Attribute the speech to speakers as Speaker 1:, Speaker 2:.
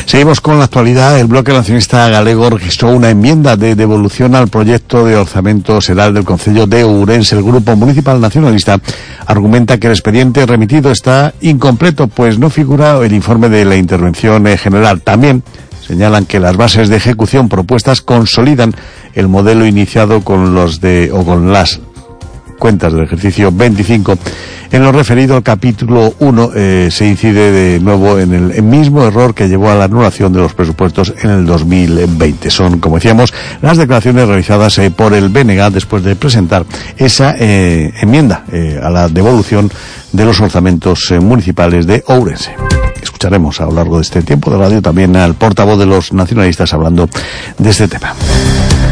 Speaker 1: Seguimos con la actualidad. El Bloque Nacionalista Galego registró una enmienda de devolución al proyecto de orzamento xeral del concello de Ourense. El Grupo Municipal Nacionalista argumenta que el expediente remitido está incompleto, pues no figura el informe de la intervención general. También señalan que las bases de ejecución propuestas consolidan el modelo iniciado con las cuentas del ejercicio 25. En lo referido al capítulo 1 se incide de nuevo en el mismo error que llevó a la anulación de los presupuestos en el 2020. Son, como decíamos, las declaraciones realizadas por el BNG después de presentar esa enmienda a la devolución de los orzamentos municipales de Ourense. Escucharemos a lo largo de este tiempo de radio también al portavoz de los nacionalistas hablando de este tema.